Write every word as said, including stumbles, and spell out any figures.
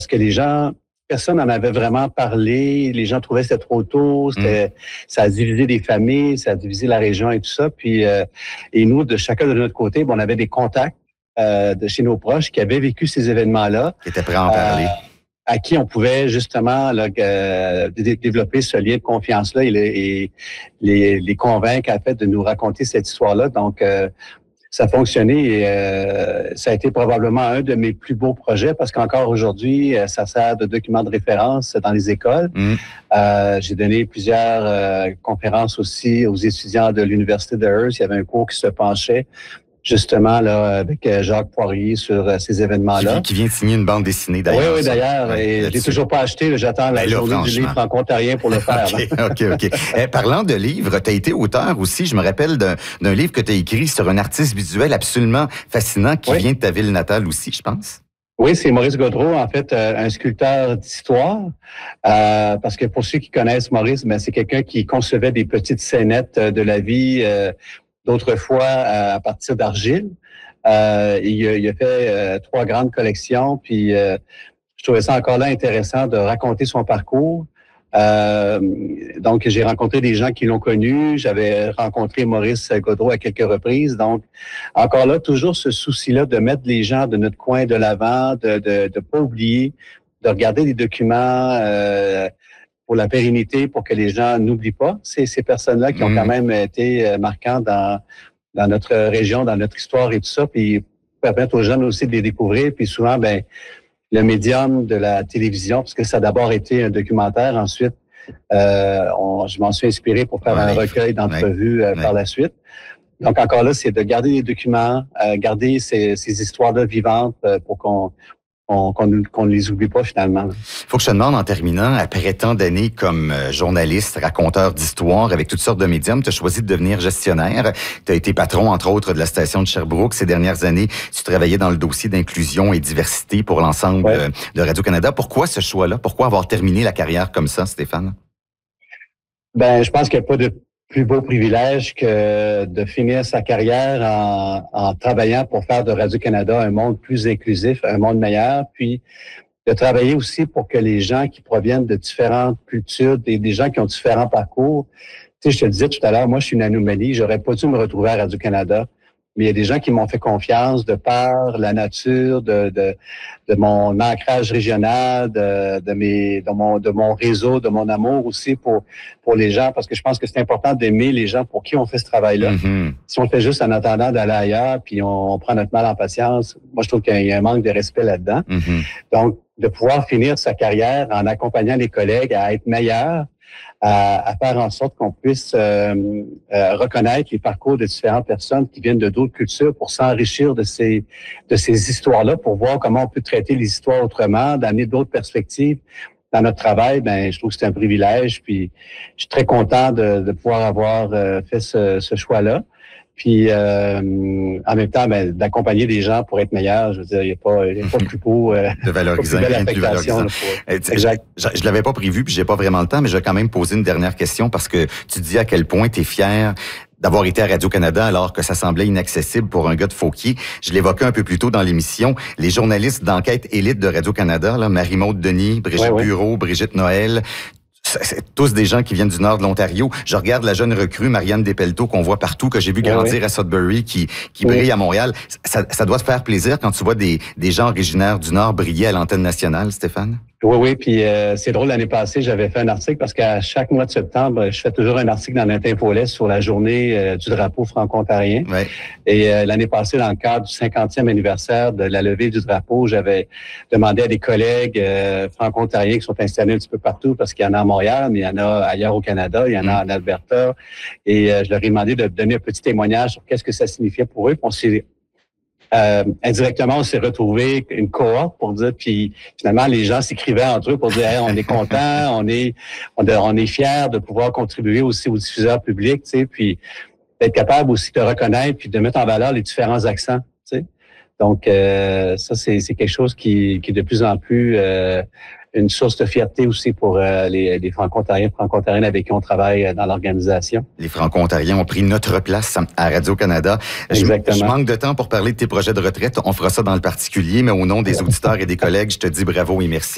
que les gens, personne n'en avait vraiment parlé. Les gens trouvaient que c'était trop tôt. C'était, mmh. Ça a divisé des familles, ça a divisé la région et tout ça. Puis, euh, et nous, de chacun de notre côté, bon, on avait des contacts euh, de chez nos proches qui avaient vécu ces événements-là. Qui étaient prêts à en parler. Euh, à qui on pouvait justement là, euh, d- développer ce lien de confiance-là et, les, et les, les convaincre en fait de nous raconter cette histoire-là. Donc, euh, ça a fonctionné et euh, ça a été probablement un de mes plus beaux projets parce qu'encore aujourd'hui, ça sert de document de référence dans les écoles. Mmh. Euh, j'ai donné plusieurs euh, conférences aussi aux étudiants de l'Université de Hearst. Il y avait un cours qui se penchait justement là avec Jacques Poirier sur euh, ces événements-là. Qui, qui vient de signer une bande dessinée d'ailleurs. Oui, oui, d'ailleurs. Ouais, et je l'ai toujours pas acheté. Là, j'attends la ben là, journée du livre franco-ontarien pour le faire. OK, OK, OK. Eh, parlant de livres, tu as été auteur aussi. Je me rappelle d'un, d'un livre que tu as écrit sur un artiste visuel absolument fascinant qui oui. vient de ta ville natale aussi, je pense. Oui, c'est Maurice Gaudreau, en fait, euh, un sculpteur d'histoire. Euh, parce que pour ceux qui connaissent Maurice, ben, c'est quelqu'un qui concevait des petites scénettes de la vie euh, d'autrefois à partir d'argile. Euh, il, a, il a fait euh, trois grandes collections, puis euh, je trouvais ça encore là intéressant de raconter son parcours. Euh, donc, j'ai rencontré des gens qui l'ont connu. J'avais rencontré Maurice Gaudreau à quelques reprises. Donc, encore là, toujours ce souci-là de mettre les gens de notre coin de l'avant, de de, de pas oublier, de regarder les documents euh, pour la pérennité, pour que les gens n'oublient pas ces, ces personnes-là qui mmh. ont quand même été marquantes dans dans notre région, dans notre histoire et tout ça, puis permettre aux jeunes aussi de les découvrir. Puis souvent, ben le médium de la télévision, parce que ça a d'abord été un documentaire, ensuite, euh, on, je m'en suis inspiré pour faire ouais, un recueil d'entrevues ouais, euh, par ouais. la suite. Donc encore là, c'est de garder les documents, euh, garder ces, ces histoires-là vivantes euh, pour qu'on qu'on, qu'on, qu'on ne les oublie pas finalement. Faut que je te demande en terminant, après tant d'années comme journaliste, raconteur d'histoire avec toutes sortes de médiums, tu as choisi de devenir gestionnaire. Tu as été patron, entre autres, de la station de Sherbrooke. Ces dernières années, tu travaillais dans le dossier d'inclusion et diversité pour l'ensemble ouais. de Radio-Canada. Pourquoi ce choix-là? Pourquoi avoir terminé la carrière comme ça, Stéphane? Ben, je pense qu'il n'y a pas de plus beau privilège que de finir sa carrière en, en travaillant pour faire de Radio-Canada un monde plus inclusif, un monde meilleur, puis de travailler aussi pour que les gens qui proviennent de différentes cultures, des, des gens qui ont différents parcours, tu sais, je te le disais tout à l'heure, moi, je suis une anomalie, j'aurais pas dû me retrouver à Radio-Canada, mais il y a des gens qui m'ont fait confiance de par la nature, de, de, de mon ancrage régional, de, de mes, de mon, de mon réseau, de mon amour aussi pour, pour les gens, parce que je pense que c'est important d'aimer les gens pour qui on fait ce travail-là. Mm-hmm. Si on le fait juste en attendant d'aller ailleurs, puis on, on prend notre mal en patience, moi, je trouve qu'il y a un manque de respect là-dedans. Mm-hmm. Donc, de pouvoir finir sa carrière en accompagnant les collègues à être meilleurs, À, à faire en sorte qu'on puisse euh, euh, reconnaître les parcours de différentes personnes qui viennent de d'autres cultures pour s'enrichir de ces de ces histoires-là, pour voir comment on peut traiter les histoires autrement, d'amener d'autres perspectives dans notre travail. Ben, je trouve que c'est un privilège. Puis, je suis très content de, de pouvoir avoir euh, fait ce, ce choix-là. Puis, euh, en même temps, ben, d'accompagner des gens pour être meilleurs. Je veux dire, il n'y a pas, il y a pas plus beau, euh, de valoriser, pas plus belle affectation. Exact. Je, je l'avais pas prévu, puis j'ai pas vraiment le temps, mais je vais quand même poser une dernière question parce que tu dis à quel point tu es fier d'avoir été à Radio-Canada alors que ça semblait inaccessible pour un gars de Fauquier. Je l'évoquais un peu plus tôt dans l'émission. Les journalistes d'enquête élite de Radio-Canada, là, Marie-Maude Denis, Brigitte ouais, ouais. Bureau, Brigitte Noël, c'est tous des gens qui viennent du nord de l'Ontario. Je regarde la jeune recrue Marianne Despelteaux qu'on voit partout, que j'ai vu grandir oui. à Sudbury, qui, qui oui. brille à Montréal. Ça, ça doit te faire plaisir quand tu vois des, des gens originaires du nord briller à l'antenne nationale, Stéphane? Oui, oui, puis euh, c'est drôle, l'année passée, j'avais fait un article parce qu'à chaque mois de septembre, je fais toujours un article dans l'Infolet sur la journée euh, du drapeau franco-ontarien. Ouais. Et euh, l'année passée, dans le cadre du cinquantième anniversaire de la levée du drapeau, j'avais demandé à des collègues euh, franco-ontariens qui sont installés un petit peu partout, parce qu'il y en a à Montréal, mais il y en a ailleurs au Canada, il y en a mmh. en Alberta. Et euh, je leur ai demandé de donner un petit témoignage sur qu'est-ce que ça signifiait pour eux. Puis on s'est Euh, indirectement, on s'est retrouvé une cohorte pour dire, puis finalement, les gens s'écrivaient entre eux pour dire, hey, on est content, on est, on, on est fiers de pouvoir contribuer aussi aux diffuseurs publics, tu sais, puis d'être capable aussi de reconnaître puis de mettre en valeur les différents accents, tu sais. Donc, euh, ça, c'est, c'est quelque chose qui, qui est de plus en plus euh, une source de fierté aussi pour euh, les, les franco-ontariens, franco-ontariennes avec qui on travaille dans l'organisation. Les franco-ontariens ont pris notre place à Radio-Canada. Exactement. Je, je manque de temps pour parler de tes projets de retraite. On fera ça dans le particulier, mais au nom des auditeurs et des collègues, je te dis bravo et merci.